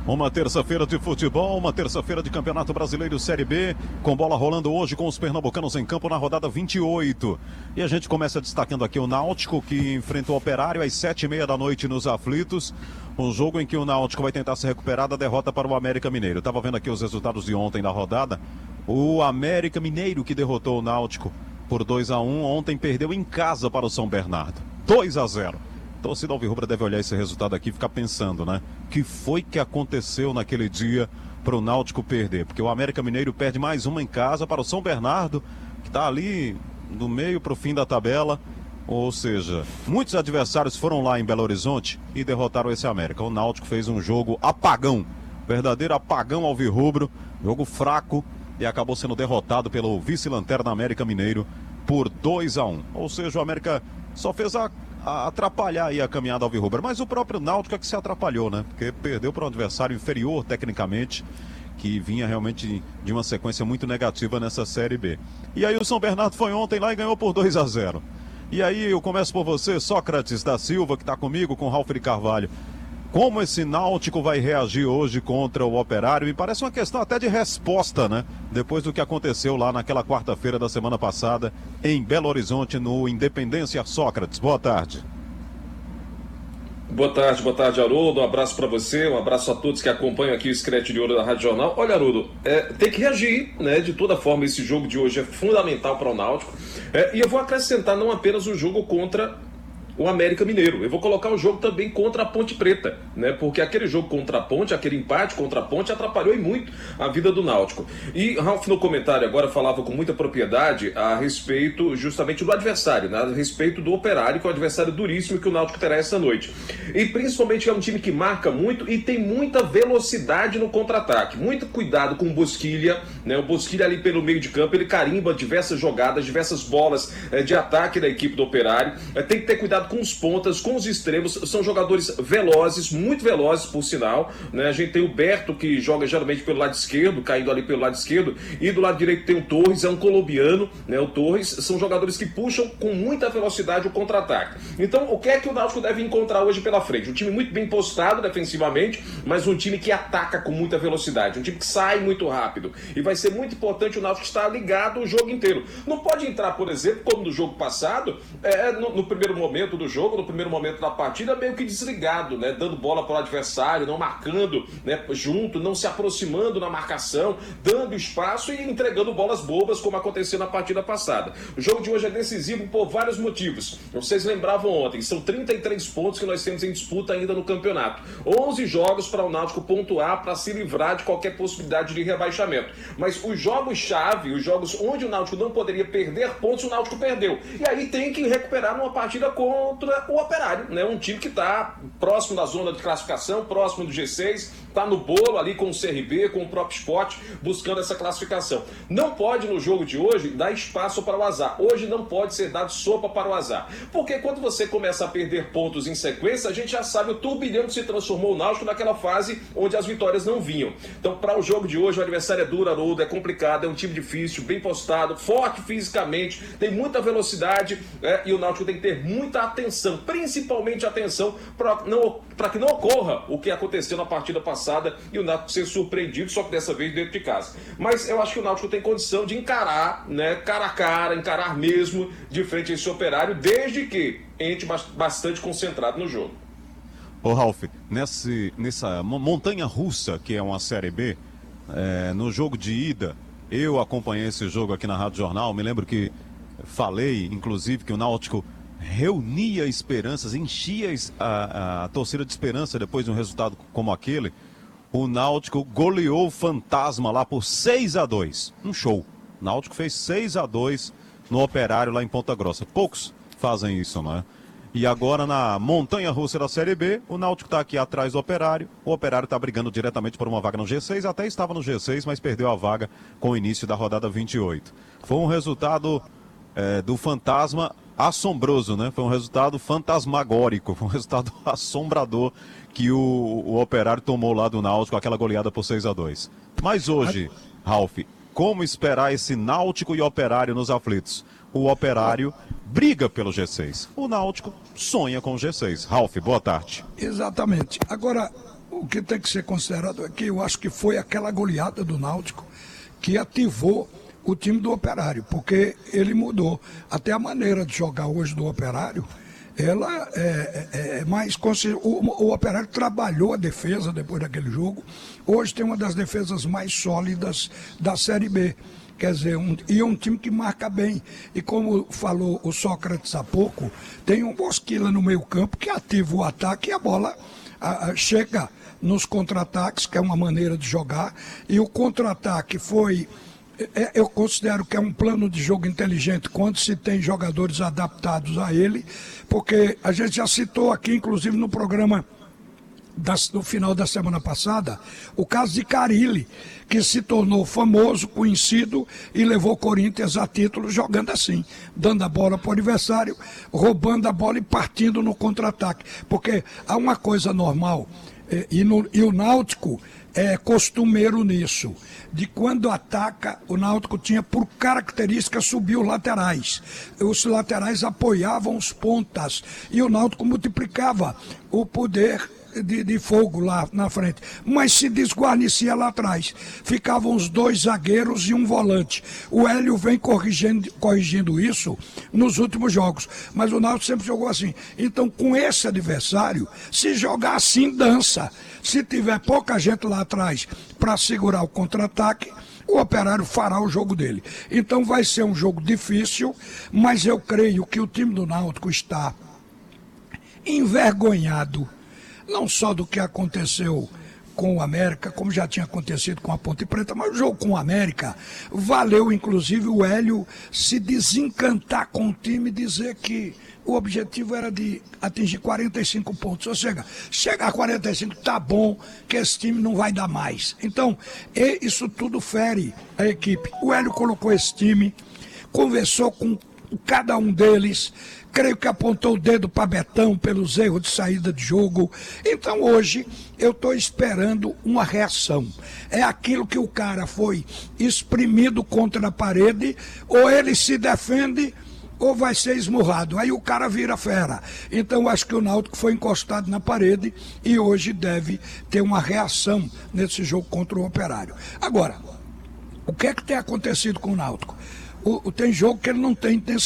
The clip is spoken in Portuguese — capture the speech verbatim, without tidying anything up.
Uma terça-feira de futebol, uma terça-feira de Campeonato Brasileiro Série B, com bola rolando hoje com os pernambucanos em campo na rodada vinte e oito. E a gente começa destacando aqui o Náutico, que enfrenta o Operário às sete e meia da noite nos Aflitos. Um jogo em que o Náutico vai tentar se recuperar da derrota para o América Mineiro. Eu estava vendo aqui os resultados de ontem da rodada. O América Mineiro, que derrotou o Náutico por dois a um, ontem perdeu em casa para o São Bernardo. dois a zero. A torcida alvirrubra deve olhar esse resultado aqui e ficar pensando, né? O que foi que aconteceu naquele dia para o Náutico perder? Porque o América Mineiro perde mais uma em casa para o São Bernardo, que está ali do meio para o fim da tabela. Ou seja, muitos adversários foram lá em Belo Horizonte e derrotaram esse América. O Náutico fez um jogo apagão, verdadeiro apagão alvirrubro, jogo fraco, e acabou sendo derrotado pelo vice-lanterna América Mineiro por dois a um. Ou seja, o América só fez a atrapalhar aí a caminhada alvirrubra, mas o próprio Náutico é que se atrapalhou, né? Porque perdeu para um adversário inferior tecnicamente, que vinha realmente de uma sequência muito negativa nessa Série B. E aí o São Bernardo foi ontem lá e ganhou por dois a zero. E aí eu começo por você, Sócrates da Silva, que está comigo, com Ralf de Carvalho. Como esse Náutico vai reagir hoje contra o Operário? Me parece uma questão até de resposta, né? Depois do que aconteceu lá naquela quarta-feira da semana passada em Belo Horizonte, no Independência. Sócrates, boa tarde. Boa tarde, boa tarde, Haroldo. Um abraço para você, um abraço a todos que acompanham aqui o Scratch de Ouro da Rádio Jornal. Olha, Haroldo, é, tem que reagir, né? De toda forma, esse jogo de hoje é fundamental para o Náutico. É, e eu vou acrescentar não apenas o jogo contra o América Mineiro. Eu vou colocar o jogo também contra a Ponte Preta, né? Porque aquele jogo contra a Ponte, aquele empate contra a Ponte atrapalhou e muito a vida do Náutico. E Ralf, no comentário agora, falava com muita propriedade a respeito justamente do adversário, né? A respeito do Operário, que é um adversário duríssimo que o Náutico terá essa noite. E principalmente é um time que marca muito e tem muita velocidade no contra-ataque. Muito cuidado com o Bosquilha, né? O Bosquilha ali pelo meio de campo, ele carimba diversas jogadas, diversas bolas é, de ataque da equipe do Operário. É, tem que ter cuidado com os pontas, com os extremos, são jogadores velozes, muito velozes por sinal, né? A gente tem o Berto, que joga geralmente pelo lado esquerdo, caindo ali pelo lado esquerdo, e do lado direito tem o Torres, é um colombiano, né? O Torres, são jogadores que puxam com muita velocidade o contra-ataque. Então, o que é que o Náutico deve encontrar hoje pela frente? Um time muito bem postado defensivamente, mas um time que ataca com muita velocidade, um time que sai muito rápido, e vai ser muito importante o Náutico estar ligado o jogo inteiro. Não pode entrar, por exemplo, como no jogo passado, é, no, no primeiro momento do jogo, no primeiro momento da partida, meio que desligado, né? Dando bola para o adversário, não marcando, né? Junto, não se aproximando na marcação, dando espaço e entregando bolas bobas, como aconteceu na partida passada. O jogo de hoje é decisivo por vários motivos. Vocês lembravam ontem, são trinta e três pontos que nós temos em disputa ainda no campeonato. onze jogos para o Náutico pontuar, para se livrar de qualquer possibilidade de rebaixamento. Mas os jogos-chave, os jogos onde o Náutico não poderia perder pontos, o Náutico perdeu. E aí tem que recuperar numa partida com contra o Operário, né? Um time que está próximo da zona de classificação, próximo do G seis, está no bolo ali com o C R B, com o próprio Sport, buscando essa classificação. Não pode, no jogo de hoje, dar espaço para o azar. Hoje não pode ser dado sopa para o azar. Porque quando você começa a perder pontos em sequência, a gente já sabe o turbilhão que se transformou o Náutico naquela fase onde as vitórias não vinham. Então, para o jogo de hoje, o adversário é duro, Haroldo, é complicado, é um time difícil, bem postado, forte fisicamente, tem muita velocidade, é, e o Náutico tem que ter muita atenção, principalmente atenção para não, para que não ocorra o que aconteceu na partida passada e o Náutico ser surpreendido, só que dessa vez dentro de casa. Mas eu acho que o Náutico tem condição de encarar, né, cara a cara, encarar mesmo de frente a esse Operário, desde que entre bastante concentrado no jogo. Ô Ralf, nesse, nessa montanha russa que é uma Série B, é, no jogo de ida, eu acompanhei esse jogo aqui na Rádio Jornal, me lembro que falei, inclusive, que o Náutico reunia esperanças, enchia a, a torcida de esperança depois de um resultado como aquele. O Náutico goleou o Fantasma lá por seis a dois. Um show. O Náutico fez seis a dois no Operário lá em Ponta Grossa. Poucos fazem isso, não é? E agora na montanha russa da Série B, o Náutico está aqui atrás do Operário. O Operário está brigando diretamente por uma vaga no G seis. Até estava no G seis, mas perdeu a vaga com o início da rodada vinte e oito. Foi um resultado é, do Fantasma assombroso, né? Foi um resultado fantasmagórico, foi um resultado assombrador que o, o Operário tomou lá do Náutico, aquela goleada por seis a dois. Mas hoje, Ralf, como esperar esse Náutico e Operário nos aflitos? O Operário briga pelo G seis, o Náutico sonha com o G seis. Ralf, boa tarde. Exatamente. Agora, o, o que tem que ser considerado aqui, eu acho que foi aquela goleada do Náutico que ativou o time do Operário, porque ele mudou. Até a maneira de jogar hoje do Operário, ela é, é, é mais... O, o Operário trabalhou a defesa depois daquele jogo. Hoje tem uma das defesas mais sólidas da Série B. Quer dizer, um, e é um time que marca bem. E como falou o Sócrates há pouco, tem um Bosquila no meio campo que ativa o ataque e a bola a, a, chega nos contra-ataques, que é uma maneira de jogar. E o contra-ataque foi... É, eu considero que é um plano de jogo inteligente quando se tem jogadores adaptados a ele, porque a gente já citou aqui, inclusive no programa das, no final da semana passada, o caso de Carille, que se tornou famoso, conhecido e levou o Corinthians a título jogando assim, dando a bola para o adversário, roubando a bola e partindo no contra-ataque. Porque há uma coisa normal, e, no, e o Náutico é costumeiro nisso, de quando ataca, o Náutico tinha por característica subir os laterais. Os laterais apoiavam os pontas e o Náutico multiplicava o poder de, de fogo lá na frente, mas se desguarnecia lá atrás. Ficavam os dois zagueiros e um volante. O Hélio vem corrigindo, corrigindo isso nos últimos jogos, mas o Náutico sempre jogou assim. Então, com esse adversário, se jogar assim, dança. Se tiver pouca gente lá atrás para segurar o contra-ataque, o Operário fará o jogo dele. Então vai ser um jogo difícil, mas eu creio que o time do Náutico está envergonhado, não só do que aconteceu com o América, como já tinha acontecido com a Ponte Preta, mas o jogo com o América valeu inclusive o Hélio se desencantar com o time e dizer que o objetivo era de atingir quarenta e cinco pontos. Ou seja, chegar a quarenta e cinco tá bom, que esse time não vai dar mais. Então, isso tudo fere a equipe. O Hélio colocou esse time, conversou com cada um deles, creio que apontou o dedo para Betão pelos erros de saída de jogo. Então hoje eu estou esperando uma reação. É aquilo que o cara foi espremido contra a parede, ou ele se defende ou vai ser esmurrado. Aí o cara vira fera. Então acho que o Náutico foi encostado na parede e hoje deve ter uma reação nesse jogo contra o Operário. Agora, o que é que tem acontecido com o Náutico? O, tem jogo que ele não tem intensidade.